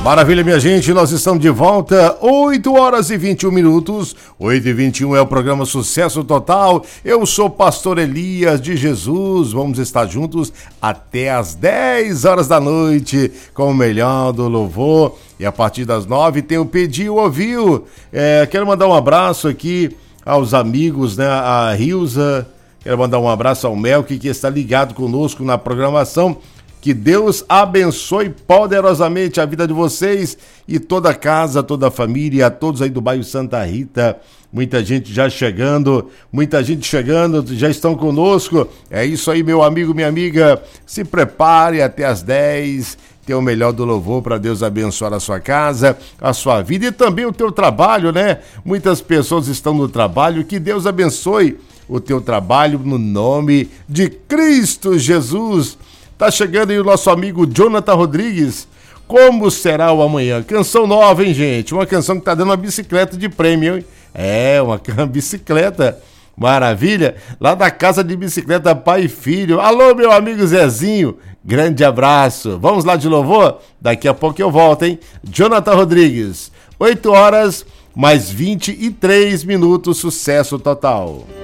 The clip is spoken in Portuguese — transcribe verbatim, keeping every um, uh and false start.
Maravilha, minha gente, nós estamos de volta, oito horas e vinte e um minutos, oito e vinte e um é o programa Sucesso Total. Eu sou o pastor Elias de Jesus, vamos estar juntos até as dez horas da noite com o melhor do louvor. E a partir das nove tem o Pediu Ouviu. É, quero mandar um abraço aqui aos amigos, né, a Rilza, quero mandar um abraço ao Melk, que está ligado conosco na programação. Que Deus abençoe poderosamente a vida de vocês e toda a casa, toda a família, a todos aí do bairro Santa Rita. Muita gente já chegando, muita gente chegando, já estão conosco. É isso aí, meu amigo, minha amiga. Se prepare até as dez. Tem o melhor do louvor para Deus abençoar a sua casa, a sua vida e também o teu trabalho, né? Muitas pessoas estão no trabalho. Que Deus abençoe o teu trabalho no nome de Cristo Jesus. Tá chegando aí o nosso amigo Jonathan Rodrigues. Como será o amanhã? Canção nova, hein, gente? Uma canção que tá dando uma bicicleta de prêmio, hein? É, uma, uma bicicleta. Maravilha. Lá da casa de bicicleta Pai e Filho. Alô, meu amigo Zezinho. Grande abraço. Vamos lá de louvor? Daqui a pouco eu volto, hein? Jonathan Rodrigues. oito horas mais vinte e três minutos. Sucesso total.